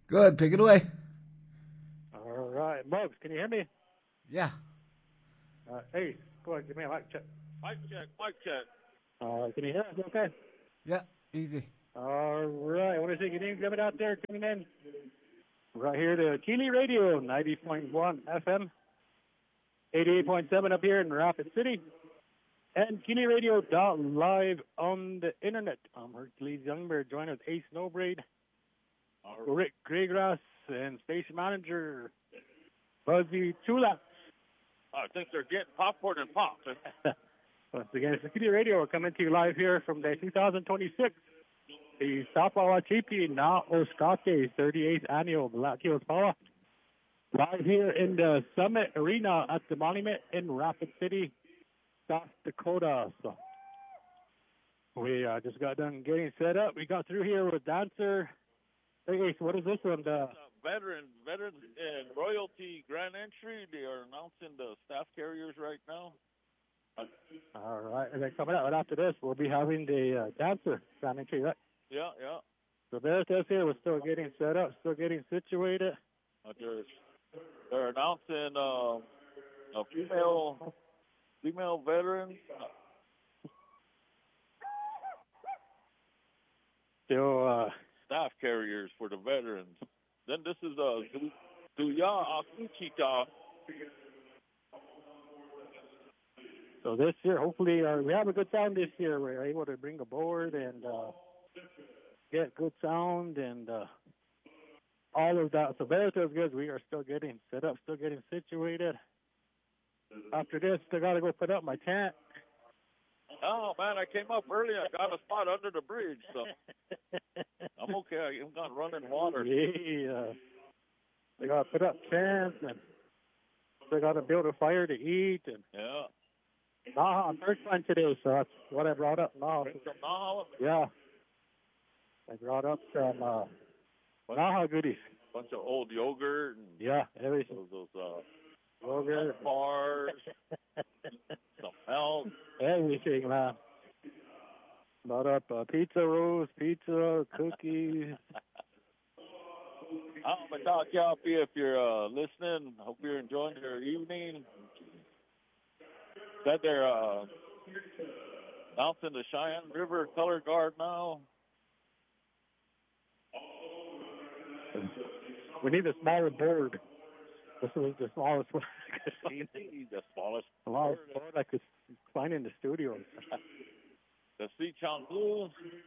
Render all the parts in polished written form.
Good. Take it away. All right, Bugs, can you hear me? Yeah. Hey, go ahead, give me a mic check. Mic check, mic check. Can you hear us okay? Yeah. Easy. All right, I want to say good evening to everyone out there tuning in. Right here to Keeley Radio, 90.1 FM, 88.7 up here in Rapid City, and KeeleyRadio.live on the internet. I'm Hercules Youngberg, joined with Ace Snowbraid, Rick Graygrass, and station manager Buzzy Chula. I think they're getting popcorn and pop. Once again, it's the Keeley Radio. We're coming to you live here from the 2026, the Sapawachiti Na Oskate 38th Annual Black Hills Power. Live here in the Summit Arena at the Monument in Rapid City, South Dakota. So we just got done getting set up. We got through here with Dancer. Hey, Ace, what is this one? Veterans and Royalty Grand Entry. They are announcing the staff carriers right now. All right, and then coming out right after this, we'll be having the Dancer Grand Entry, right? Yeah. So there it is here. We're still getting set up, still getting situated. They're announcing a female veteran. Still staff carriers for the veterans. Then this is Duya Akuchita. So this year, hopefully, we have a good sound this year. We're able to bring a board and get good sound and all of that. So very good. We are still getting set up, still getting situated. After this, I got to go put up my tent. Oh, man, I came up early. I got a spot under the bridge, so I'm okay. I'm not running water. Yeah. They got to put up tents, and they got to build a fire to eat. And yeah. Naha on first time today, so that's what I brought up. Naha. Yeah. I brought up some Naha goodies. Bunch of old yogurt. And yeah, everything. Those yogurt. Bars. Some milk. Everything, man. Brought up pizza rolls, pizza, cookies. I'm going to talk you up here if you're listening. Hope you're enjoying your evening. Said they're announcing the Cheyenne River Color Guard now. We need a smaller board. This is the smallest one I could find. The smallest board I could find in the studio. The Sea Changlu.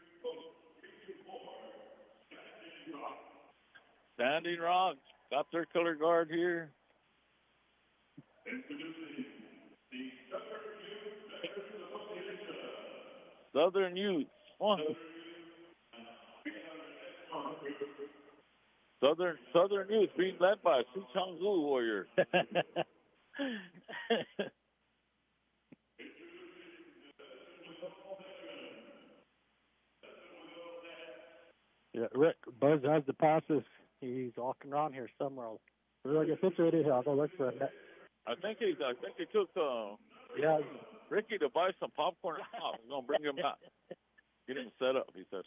Standing Rock got their color guard here. Southern Youth. Southern Youth being led by Su Changlu Warrior. Yeah, Rick Buzz has the passes. He's walking around here somewhere. We're gonna get situated here. I'll go look for him. I think he took Ricky to buy some popcorn and pop. He's gonna bring him back. Get him set up, he said.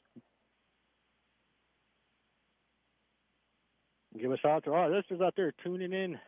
Give a shout out to all our listeners out there tuning in.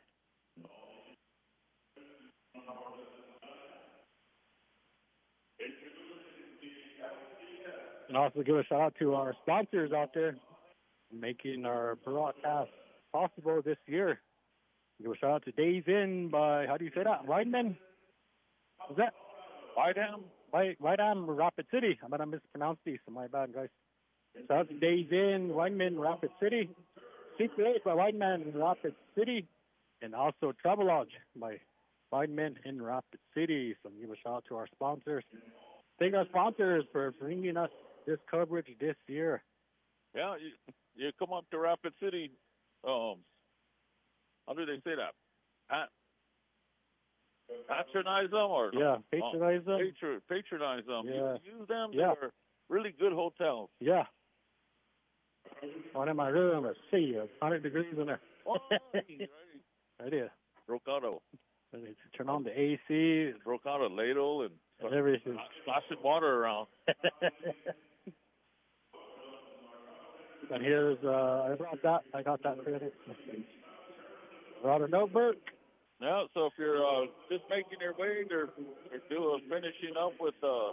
And also give a shout out to our sponsors out there making our broadcast possible this year. Give a shout out to Days Inn by, how do you say that? Weidman? Is that? Weidman, Rapid City. I'm going to mispronounce these, so my bad, guys. Shout out to Days Inn, Weidman, Rapid City. Secret by Weidman, Rapid City. And also Travelodge by Weidman in Rapid City. So give a shout out to our sponsors. Thank our sponsors for bringing us this coverage this year. Yeah, you come up to Rapid City. How do they say that? Patronize them or patronize them. Patronize them. Yeah. You use them. Yeah. They're really good hotels. Yeah. One in my room, let's see, 100 degrees in there. Right here. Broke out turn on the AC. Broke out a ladle and everything. Splashing water around. And here's, I brought that. I got that credit. Brought a notebook. Yeah, so if you're just making your way, they're finishing up with the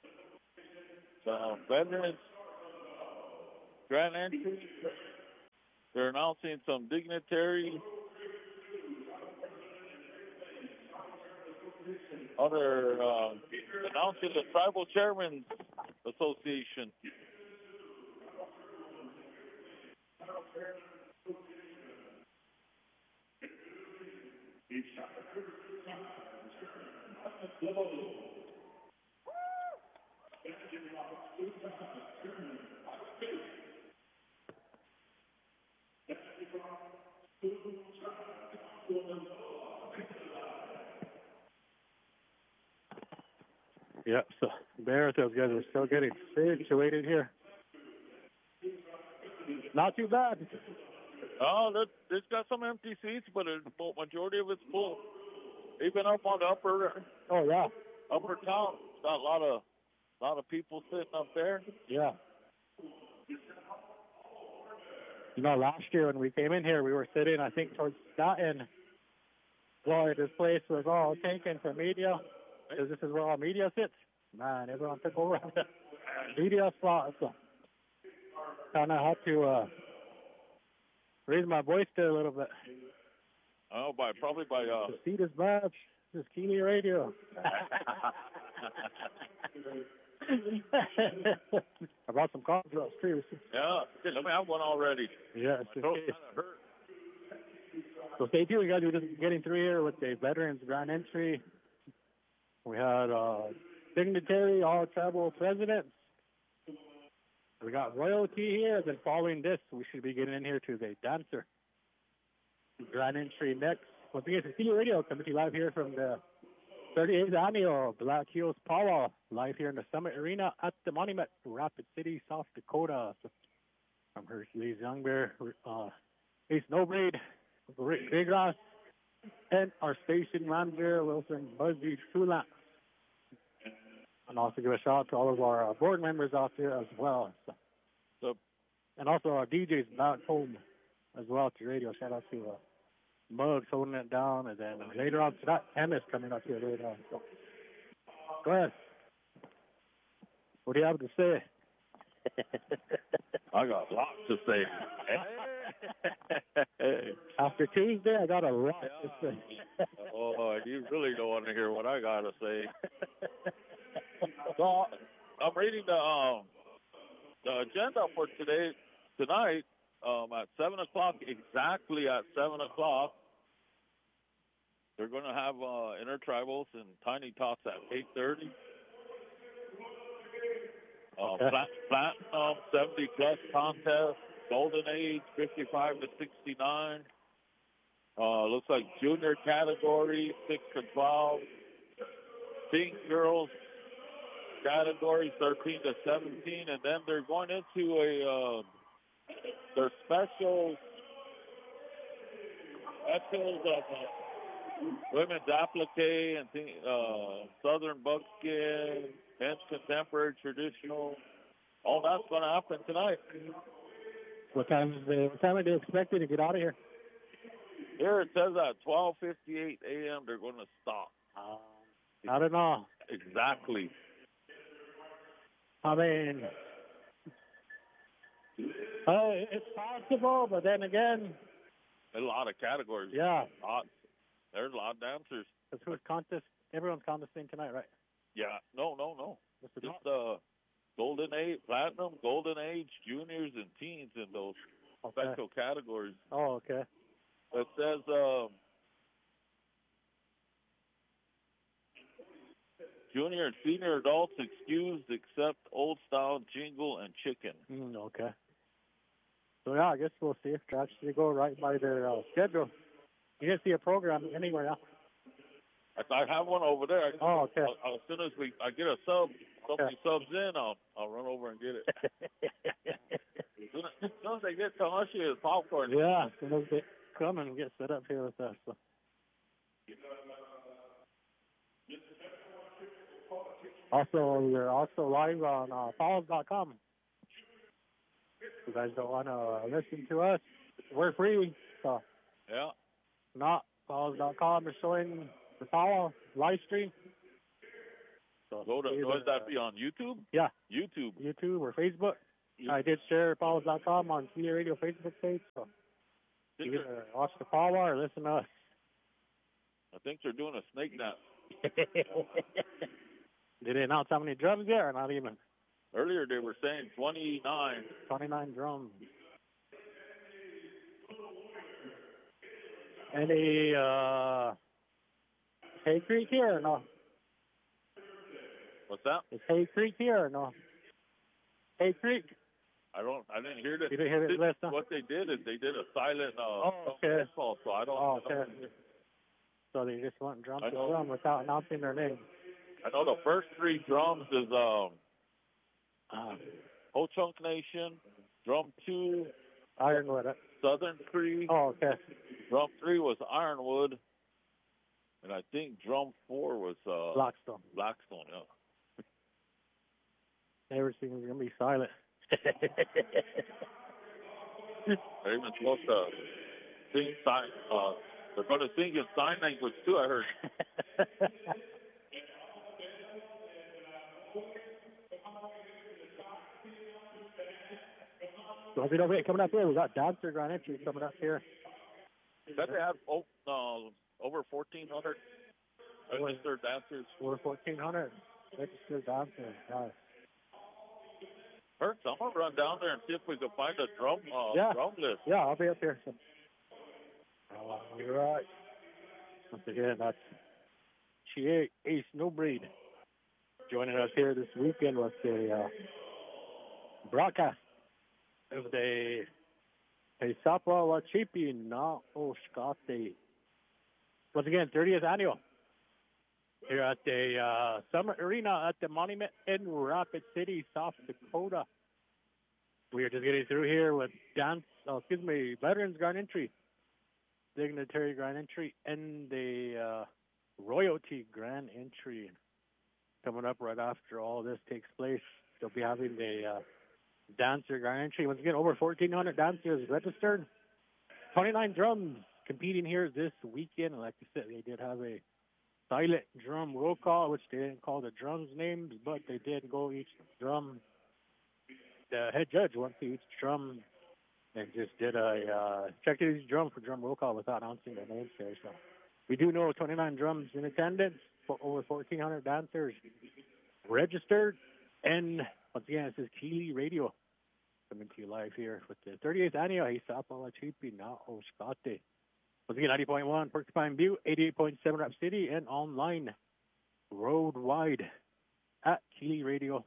Veterans Grand Entry. They're announcing some dignitaries. They're announcing the Tribal Chairman's Association. Yeah, so there, those guys are still getting situated here. Not too bad. Oh, there's got some empty seats, but the majority of it's full. Even up on the upper town, got a lot of people sitting up there. Yeah. You know, last year when we came in here, we were sitting, I think, towards Staten. Boy, this place was all taken for media, because this is where all media sits. Man, everyone took over the media spot. So kind of had to raise my voice there a little bit. Oh, probably by the seat is badge. This is Keely Radio. I brought some coffee drops too. Yeah, let me have one already. Yeah, my throat kind of hurt. So stay tuned, guys. We're just getting through here with the Veterans Grand Entry. We had dignitary, all tribal presidents. We got royalty here. Then following this, we should be getting in here to the dancer. Grand Entry next. Once again, it's Keely Radio coming to you live here from the 38th annual Black Hills Powwow, live here in the Summit Arena at the Monument, Rapid City, South Dakota. So I'm Hercules Youngbear, Ace Nobraid, Rick Bigras, and our station manager, Wilson Buzzy Tula. And also give a shout out to all of our board members out there as well. So, and also our DJs back home as well to radio. Shout out to Muggs holding it down, and then later on to that, Emma's coming up here later on. So, go ahead. What do you have to say? I got lots to say. After Tuesday, I got a lot to say. Oh, you really don't want to hear what I got to say. So, I'm reading the agenda for tonight. At 7 o'clock, exactly at 7 o'clock, they're going to have intertribals and tiny talks at 8:30. Platinum 70 plus contest, Golden Age 55 to 69. Looks like junior category 6 to 12. Pink girls category 13 to 17, and then they're going into their specials women's applique and Southern buckskin, men's contemporary traditional. All that's going to happen tonight. What time are they expected to get out of here? Here it says at 12:58 a.m. they're going to stop. I don't know. Exactly. I mean, it's possible, but then again, a lot of categories. Yeah. There's a lot of dancers. That's who's contest. Everyone's contesting tonight, right? Yeah. No. Just Golden Age, Platinum, Golden Age, Juniors, and Teens in those special categories. Oh, okay. It says junior and senior adults excused except old style, jingle, and chicken. Okay. So, yeah, I guess we'll see if they actually go right by their schedule. You didn't see a program anywhere, yeah? I have one over there. Okay. As soon as I get a somebody subs in, I'll run over and get it. As soon as they get to us, it's popcorn. Yeah, as soon as they come and get set up here with us. So. Also, we're also live on Falls.com. you guys don't want to listen to us, we're free. So, Yeah. NotFalls.com is showing the Power live stream. So Would that be on YouTube? Yeah. YouTube or Facebook. I did share Falls.com on CA Radio Facebook page. So you can watch the Power or listen to us. I think they're doing a snake dance. Did they announce how many drums there or not even? Earlier they were saying 29. 29 drums. Any Hay Creek here or no? What's that? Is Hay Creek here or no? Hay Creek? I didn't hear this. You didn't hear this list, huh? What they did is they did a silent okay. call, so I don't know. Okay. So they just went drum to drum without announcing their name. I know the first 3 drums is Ho Chunk Nation, drum 2 Ironwood. Southern Cree. Oh, okay. Drum 3 was Ironwood, and I think drum 4 was Blackstone. Blackstone, yeah. Everything's gonna be silent. They're even supposed to sing sign. They're going to sing in sign language too, I heard. So coming up here, we got Dancer Grand Entry coming up here. That they have over 1,400 registered dancers. Over 1,400 registered dancers. Nice. Hurts. I'm gonna run down there and see if we can find a drum list. Yeah, I'll be up here. So. All right. Once again, that's Chie Ace No Breed joining us here this weekend with the broadcast of the Sapwa Wachipi Na Oshkate. Once again, 30th annual here at the Summit Arena at the Monument in Rapid City, South Dakota. We are just getting through here with Veterans Grand Entry, Dignitary Grand Entry, and the Royalty Grand Entry. Coming up right after all this takes place, they'll be having the Dancer Grand Entry. Once again, over 1,400 dancers registered. 29 drums competing here this weekend. Like I said, they did have a silent drum roll call, which they didn't call the drums names, but they did go each drum. The head judge went to each drum and just did checked each drum for drum roll call without announcing their names there. So we do know 29 drums in attendance, for over 1,400 dancers registered. And once again, this is Keeley Radio coming to you live here with the 38th annual Hisapala Chipi Na Oshkate. Once again, 90.1 Porcupine View, 88.7 Rap City, and online worldwide at KeelyRadio.live.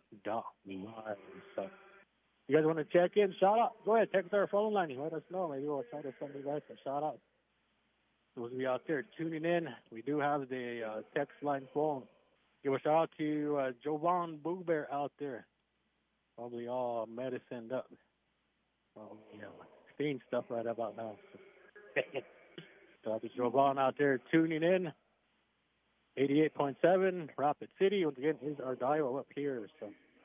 So, you guys want to check in, shout out, go ahead, text our phone line, let us know. Maybe we'll try to send you guys some shout outs. Those of you out there tuning in, we do have the text line phone. Give a shout out to Jovan Boo Bear out there. Probably all medicined up. Seeing stuff right about now. So I just drove on out there tuning in. 88.7 Rapid City. Once again, is our dial up here. So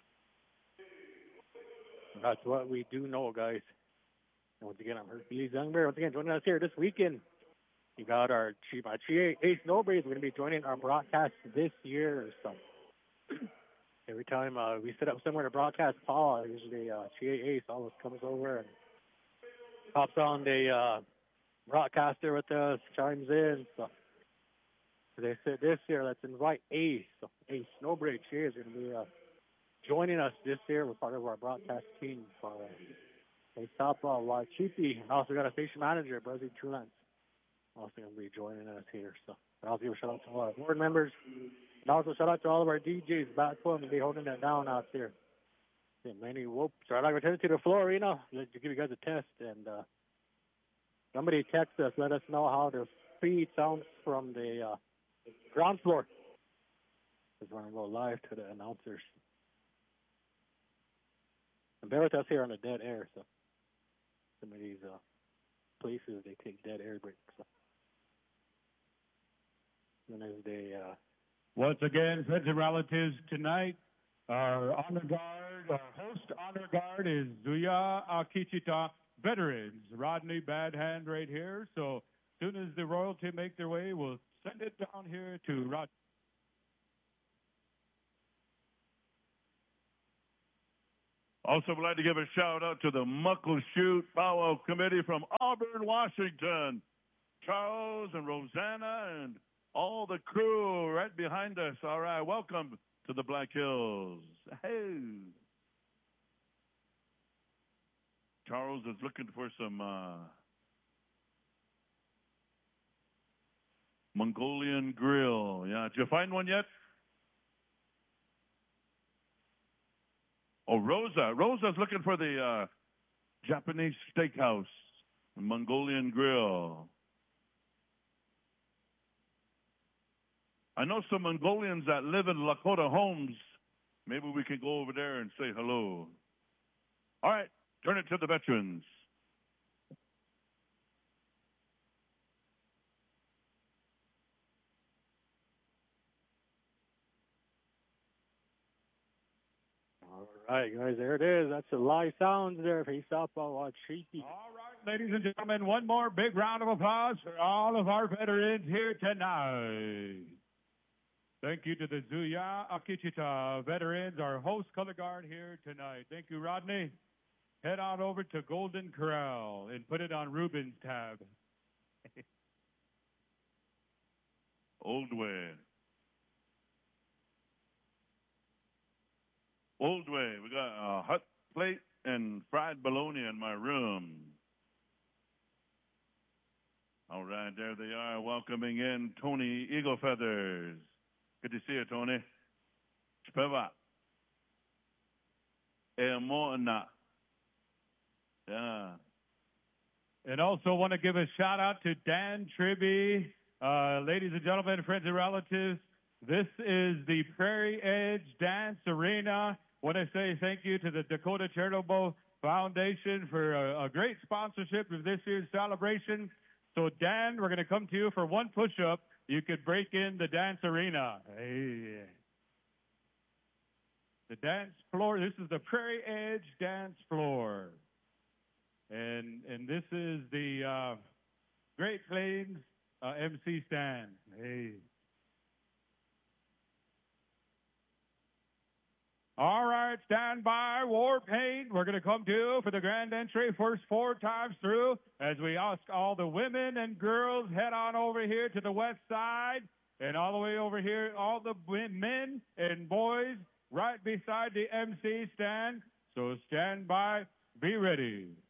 that's what we do know, guys. And once again, I'm Hercules Youngbear. Once again, joining us here this weekend. You got our Chie Ace Nobre is going to be joining our broadcast this year. So every time we set up somewhere to broadcast Paul, usually Chie Ace always comes over and pops on the broadcaster with us, chimes in. So they said this year, let's invite Ace. So Ace Nobre, Chie is going to be joining us this year. We're part of our broadcast team for Sapwa Wachipi. And also got a station manager, Buzzy Trulance, also going to be joining us here. So I'll give a shout out to all our board members. And also shout out to all of our DJs back home and be holding that down out there. Many whoops. I'd like to turn to the floor, to give you guys a test. And somebody text us, let us know how the feed sounds from the ground floor. Because we're going to go live to the announcers. And bear with us here on the dead air. So some of these places, they take dead air breaks. So. And as they once again, friends and relatives, tonight Our honor guard, our host honor guard is Zuya Akichita veterans. Rodney Bad Hand right here. So as soon as the royalty make their way, we'll send it down here to Rod. Also, would like to give a shout out to the Muckleshoot Powwow Committee from Auburn, Washington. Charles and Rosanna and all the crew right behind us. All right, welcome to the Black Hills. Hey. Charles is looking for some Mongolian grill. Yeah, did you find one yet? Oh, Rosa. Rosa's looking for the Japanese steakhouse, Mongolian grill. I know some Mongolians that live in Lakota Homes. Maybe we can go over there and say hello. All right, turn it to the veterans. All right, guys, there it is. That's the live sounds there. Face up on Cheeky. All right, ladies and gentlemen, one more big round of applause for all of our veterans here tonight. Thank you to the Zuya Akichita veterans, our host color guard here tonight. Thank you, Rodney. Head on over to Golden Corral and put it on Ruben's tab. Old way. Old way. We got a hot plate and fried bologna in my room. All right, there they are, welcoming in Tony Eagle Feathers. Good to see you, Tony. Speva. Emona. Yeah. And also want to give a shout out to Dan Tribby. Ladies and gentlemen, friends and relatives, this is the Prairie Edge Dance Arena. Want to say thank you to the Dakota Charitable Foundation for a great sponsorship of this year's celebration. So, Dan, we're going to come to you for one push-up. You could break in the dance arena. Hey. The dance floor, this is the Prairie Edge dance floor. And this is the Great Plains MC stand. Hey. All right, stand by, War Paint. We're going to come to you for the grand entry, first 4 times through, as we ask all the women and girls head on over here to the west side, and all the way over here, all the men and boys right beside the MC stand. So stand by, be ready.